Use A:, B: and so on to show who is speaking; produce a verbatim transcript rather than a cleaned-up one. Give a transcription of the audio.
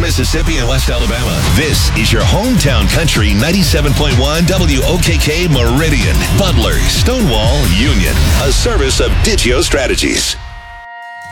A: Mississippi, and West Alabama. This is your hometown country ninety-seven point one W O K K Meridian, Butler, Stonewall, Union. A service of Digio Strategies.